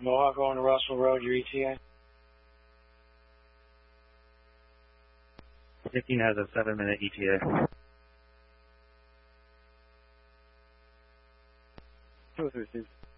Mohawk going to Russell Road, your ETA? 15 has a 7-minute ETA. 203, Steve.